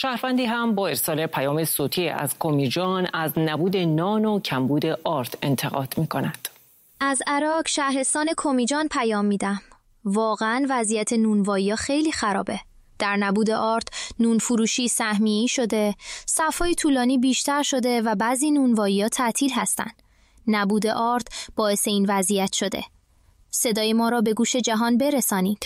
شهروندی هم با ارسال پیام صوتی از کمیجان از نبود نان و کمبود آرد انتقاد می‌کند. از عراق شهرستان کمیجان پیام میدم. واقعا وضعیت نونوایی‌ها خیلی خرابه. در نبود آرد نون فروشی سهمیه‌ای شده، صف‌های طولانی بیشتر شده و بعضی نونوایی‌ها تعطیل هستن. نبود آرد باعث این وضعیت شده. صدای ما را به گوش جهان برسانید.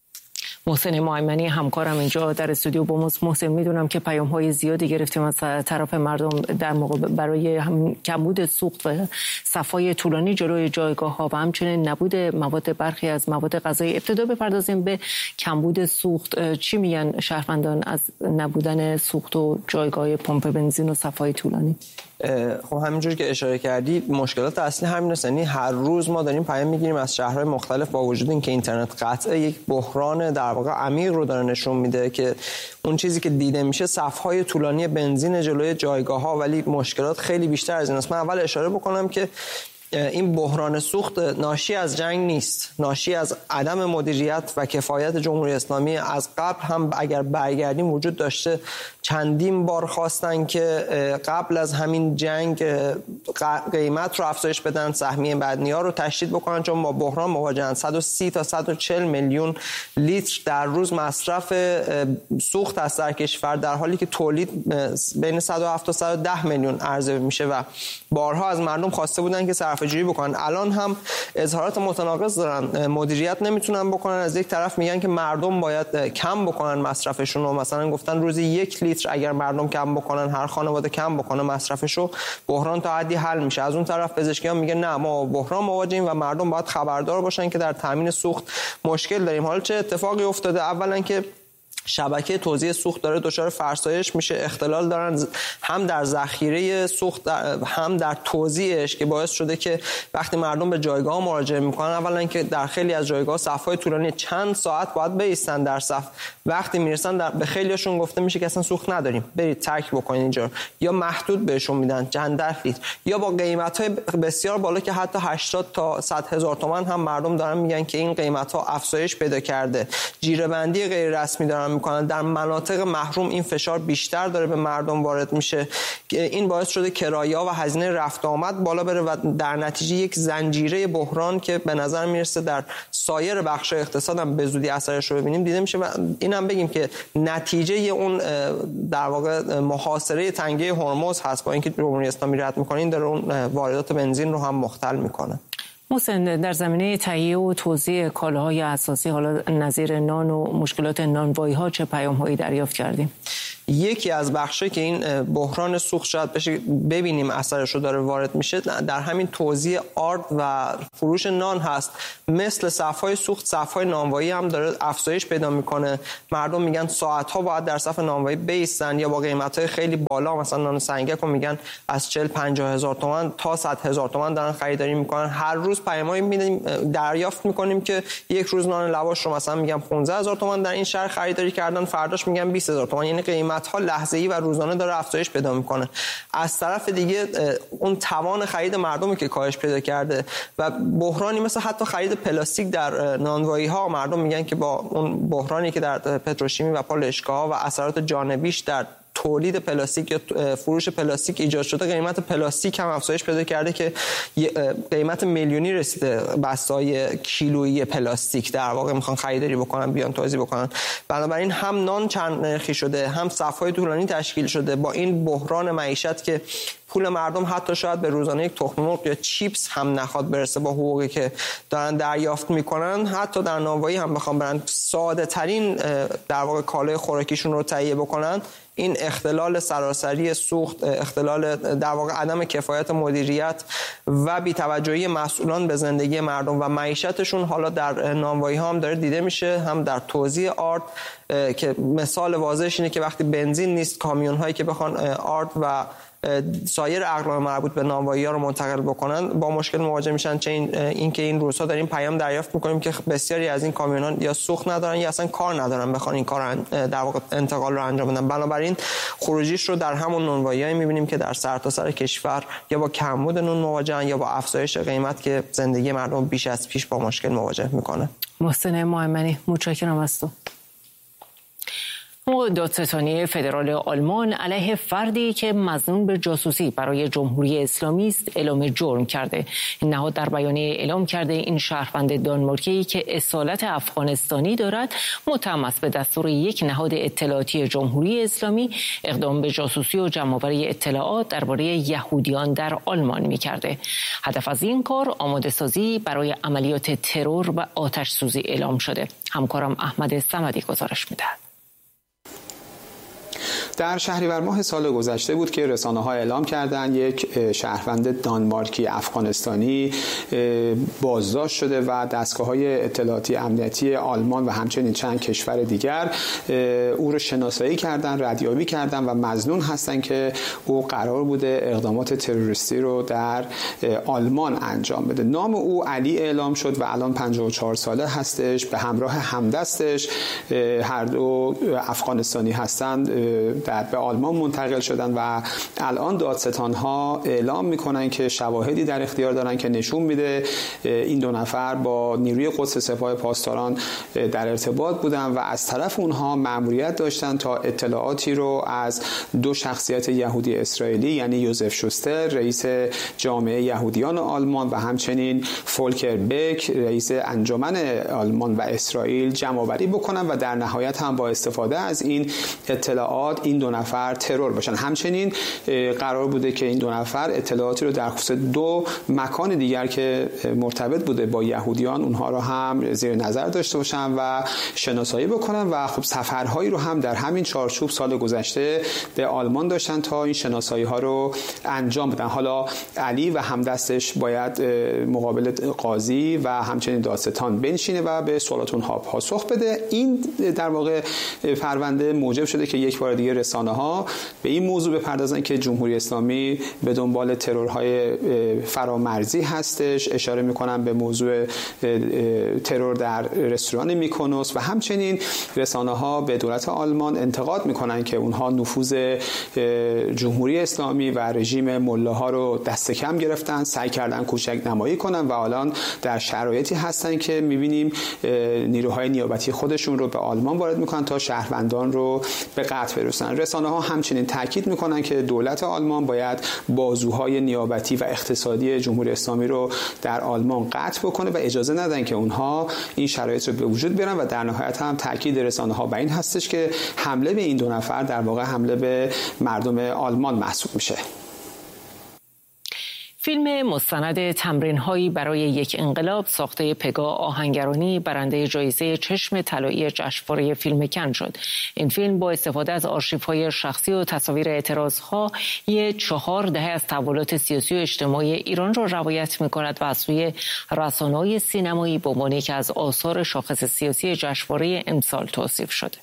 محسن معمنی همکارم اینجا در استودیو با ماست. محسن، میدونم که پیام‌های زیادی گرفتیم از طرف مردم در موقع برای کمبود سوخت و صف‌های طولانی جلوی جایگاه‌ها و همچنین نبود برخی از مواد غذایی. ابتدا بپردازیم به کمبود سوخت. چی میگن شهروندان از نبودن سوخت و جایگاه پمپ بنزین و صف‌های طولانی؟ خب همینجور که اشاره کردید مشکلات اصلی همین است. یعنی هر روز ما داریم پیام میگیریم از شهرهای مختلف با وجود اینکه اینترنت قطعه، یک بحران در واقع عمیق رو داره نشون میده که اون چیزی که دیده میشه صف‌های طولانی بنزین جلوی جایگاه‌ها، ولی مشکلات خیلی بیشتر از این است. من اول اشاره بکنم که این بحران سوخت ناشی از جنگ نیست، ناشی از عدم مدیریت و کفایت جمهوری اسلامی. از قبل هم اگر برگردیم وجود داشته، چندین بار خواستن که قبل از همین جنگ قیمت رو افزایش بدن، سهمیه بدنی‌ها رو تشدید بکنن، چون با بحران مواجهن. 130 تا 140 میلیون لیتر در روز مصرف سوخت است در کشور، در حالی که تولید بین 107 تا 110 میلیون عرضه میشه و بارها از مردم خواسته بودن که صرفه‌جویی بکنن. الان هم اظهارات متناقض دارن، مدیریت نمیتونن بکنن. از یک طرف میگن که مردم باید کم بکنن مصرفشون و مثلا گفتن روزی 1 لیتر اگر مردم کم بکنن، هر خانواده کم بکنه مصرفشو، بحران تا حدی حل میشه. از اون طرف پزشکیان میگن نه، ما بحران مواجهیم و مردم باید خبردار باشن که در تامین سوخت مشکل داریم. حالا چه اتفاقی افتاده؟ اولا که شبکه توزیع سوخت داره دچار فرسایش میشه، اختلال دارن هم در ذخیره سوخت هم در توزیعش، که باعث شده که وقتی مردم به جایگاه مراجعه میکنن، اولا که در خیلی از جایگاه صف‌های طولانی چند ساعت باید بایستن در صف. وقتی میرسن به خیلیاشون گفته میشه که اصلا سوخت نداریم، برید ترک بکنید اینجا، یا محدود بهشون میدن چند ده لیتر، یا با قیمت‌های بسیار بالا که حتی 80 تا 100 هزار تومان هم مردم دارن میگن که این قیمت‌ها افزایش پیدا کرده. جیره‌بندی غیر رسمی دارن میکنن. در مناطق محروم این فشار بیشتر داره به مردم وارد میشه. این باعث شده کرایه‌ها و هزینه رفت آمد بالا بره و در نتیجه یک زنجیره بحران که به نظر میرسه در سایر بخش اقتصاد هم به زودی اثرش رو ببینیم دیده میشه. و اینم بگیم که نتیجه اون در واقع محاصره تنگه هرمز هست. با اینکه جمهوری اسلامی رد میکنه، این داره اون واردات بنزین رو هم مختل میکنه. محسن، در زمینه تهیه و توزیع کالاهای اساسی، حالا نظیر نان و مشکلات نانوایی‌ها، چه پیام‌هایی دریافت کردیم؟ یکی از بخشایی که این بحران سوخت شاید بشه ببینیم اثرش رو داره وارد میشه، در همین توزیع آرد و فروش نان هست. مثل صف‌های سوخت، صف‌های نانوایی هم داره افزایش پیدا میکنه. مردم میگن ساعت‌ها باید در صف نانوایی بایستن، یا با قیمت‌های خیلی بالا، مثلا نان سنگک رو میگن از 40-50 هزار تومان تا 100 هزار تومان دارن خریداری میکنن. هر روز پیامایی میدیم، دریافت میکنیم که یک روز نان لواش رو مثلا میگن 15 هزار تومان در این شهر خریداری کردن، فرداش میگن 20 هزار تومان. یعنی قیمت‌ها لحظه‌ای و روزانه داره افزایش پیدا میکنه. از طرف دیگه اون توان خرید مردمی که کاهش پیدا کرده و بحرانی مثل حتی خرید پلاستیک در نانوایی‌ها، مردم میگن که با اون بحرانی که در پتروشیمی و پالایشگاه‌ها و اثرات جانبیش در تولید پلاستیک یا فروش پلاستیک ایجاد شده، قیمت پلاستیک هم افزایش پیدا کرده که قیمت میلیونی رسیده بسته‌های کیلویی پلاستیک در واقع میخوان خریداری بکنن، بیان توزیع بکنن. بنابراین هم نان چند نرخی شده، هم صف‌های طولانی تشکیل شده. با این بحران معیشت که پول مردم حتی شاید به روزانه یک تخم مرغ یا چیپس هم نخواد برسه با حقوقی که دارن دریافت میکنن، حتی در نانوایی هم بخوام برن ساده ترین در واقع کالای خوراکیشون رو تهیه بکنن، این اختلال سراسری سوخت، اختلال در واقع عدم کفایت مدیریت و بی‌توجهی مسئولان به زندگی مردم و معیشتشون حالا در نانوایی ها هم داره دیده میشه، هم در توزیع آرد که مثال واضحش اینه که وقتی بنزین نیست، کامیون هایی که بخوان آرد و سایر اقلام مربوط به نانوایی‌ها رو منتقل بکنن با مشکل مواجه میشن. چه اینکه این روزها داریم پیام دریافت میکنیم که بسیاری از این کامیون‌ها یا سوخت ندارن یا اصلا کار ندارن بخوان این کار در واقع انتقال رو انجام بدن. بنابراین خروجیش رو در همون نانوایی‌ها میبینیم که در سرتاسر کشور یا با کمبود نون مواجهن یا با افزایش قیمت که زندگی مردم بیش از پیش با مشکل مواجه میکنه. محسن معمنی، متشکرم از تو. دادستانی فدرال آلمان علیه فردی که مظنون به جاسوسی برای جمهوری اسلامی است اعلام جرم کرده. این نهاد در بیانیه اعلام کرده این شهروند دانمارکی که اصالت افغانستانی دارد متهم است به دستور یک نهاد اطلاعاتی جمهوری اسلامی اقدام به جاسوسی و جمع‌آوری اطلاعات درباره یهودیان در آلمان می‌کرده. هدف از این کار آماده سازی برای عملیات ترور و آتش سوزی اعلام شده. همکارم احمد صمدی گزارش می‌دهد. در شهریور ماه سال گذشته بود که رسانه‌ها اعلام کردند یک شهروند دانمارکی افغانستانی بازداشت شده و دستگاه‌های اطلاعاتی امنیتی آلمان و همچنین چند کشور دیگر او را شناسایی کردند، ردیابی کردند و مظنون هستند که او قرار بوده اقدامات تروریستی رو در آلمان انجام بده. نام او علی اعلام شد و الان 54 ساله هستش. به همراه همدستش هر دو افغانستانی هستند به آلمان منتقل شدن و الان دادستان‌ها اعلام میکنن که شواهدی در اختیار دارن که نشون میده این دو نفر با نیروی قدس سپاه پاسداران در ارتباط بودن و از طرف اونها مأموریت داشتن تا اطلاعاتی رو از دو شخصیت یهودی اسرائیلی یعنی یوزف شوستر رئیس جامعه یهودیان آلمان و همچنین فولکر بک رئیس انجمن آلمان و اسرائیل جمع‌آوری بکنن و در نهایت هم با استفاده از این اطلاعات این دو نفر ترور باشن. همچنین قرار بوده که این دو نفر اطلاعاتی رو در خصوص دو مکان دیگر که مرتبط بوده با یهودیان اونها رو هم زیر نظر داشته باشن و شناسایی بکنن و خب سفرهایی رو هم در همین چارچوب سال گذشته به آلمان داشتن تا این شناسایی ها رو انجام بدن. حالا علی و همدستش باید مقابل قاضی و همچنین دادستان بنشینه و به سوالات اونها پاسخ بده. این در واقع پرونده موجب شده که یک بار دیگه رسانه‌ها به این موضوع بپردازن که جمهوری اسلامی به دنبال ترورهای فرامرزی هستش. اشاره میکنن به موضوع ترور در رستوران میکونوس و همچنین رسانه‌ها به دولت آلمان انتقاد میکنن که اونها نفوذ جمهوری اسلامی و رژیم ملاها رو دست کم گرفتن، سعی کردن کوچک نمایی کنن و الان در شرایطی هستن که میبینیم نیروهای نیابتی خودشون رو به آلمان وارد میکنن تا شهروندان رو به قتل برسونن. رسانه‌ها همچنین تاکید میکنن که دولت آلمان باید بازوهای نیابتی و اقتصادی جمهوری اسلامی رو در آلمان قطع بکنه و اجازه ندن که اونها این شرایط رو به وجود بیارن و در نهایت هم تاکید رسانه‌ها بر این هستش که حمله به این دو نفر در واقع حمله به مردم آلمان محسوب میشه. فیلم مستند تمرین‌هایی برای یک انقلاب ساخته پگاه آهنگرانی برنده جایزه چشم طلایی جشنواره فیلم کن شد. این فیلم با استفاده از آرشیوهای شخصی و تصاویر اعتراضها 4 دهه از تحولات سیاسی و اجتماعی ایران را روایت می‌کند و از سوی رسانه‌های سینمایی به عنوان یکی از آثار شاخص سیاسی جشنواره امسال توصیف شده.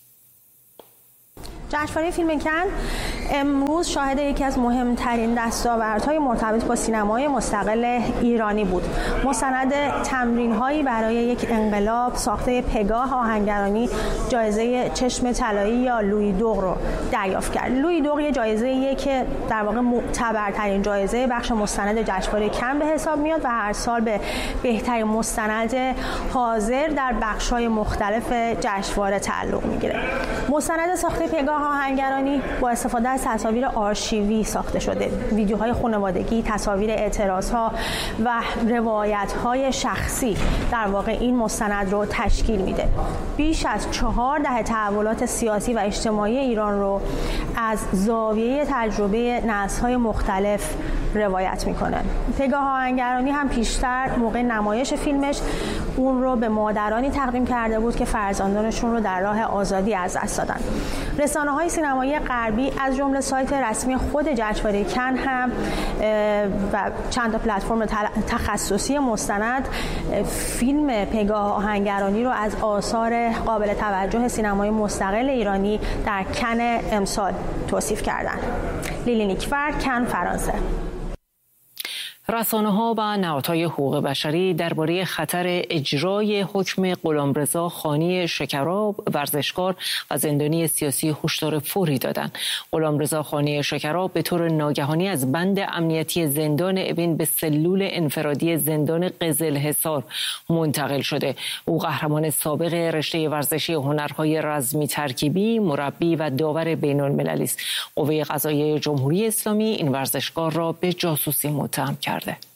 جشنواره فیلم کن امروز شاهد یکی از مهمترین دستاوردهای مرتبط با سینمای مستقل ایرانی بود. مستند تمرین‌هایی برای یک انقلاب ساخته پگاه آهنگرانی جایزه چشم طلایی یا لویی دور رو دریافت کرد. لویی دور یه جایزه‌ایه که در واقع معتبرترین جایزه بخش مستند جشنواره کن به حساب میاد و هر سال به بهترین مستند حاضر در بخش‌های مختلف جشنواره تعلق میگیره. مستند ساخته پگاه آهنگرانی با استفاده از تصاویر آرشیوی ساخته شده. ویدیوهای خانوادگی، تصاویر اعتراضها و روایت‌های شخصی در واقع این مستند رو تشکیل میده. بیش از 4 دهه تحولات سیاسی و اجتماعی ایران رو از زاویه تجربه نسل‌های مختلف روایت میکنه. پگاه آهنگرانی هم پیشتر موقع نمایش فیلمش اون رو به مادرانی تقدیم کرده بود که فرزندانشون رو در راه آزادی از دست دادن. رسانه‌های سینمایی غربی از جمله سایت رسمی خود جشنواره کن هم و چند تا پلتفرم تخصصی مستند فیلم پگاه آهنگرانی رو از آثار قابل توجه سینمای مستقل ایرانی در کن امسال توصیف کردن. لیلی نیکفر، کن، فرانسه. رسانه‌ها و نهادهای حقوق بشری درباره خطر اجرای حکم غلامرضا خانی شکراب، ورزشکار و زندانی سیاسی هشدار فوری دادند. غلامرضا خانی شکراب به طور ناگهانی از بند امنیتی زندان اوین به سلول انفرادی زندان قزلحصار منتقل شده. او قهرمان سابق رشته ورزشی هنرهای رزمی ترکیبی، مربی و داور بین‌المللی است. قوه قضاییه جمهوری اسلامی این ورزشکار را به جاسوسی متهم کرده.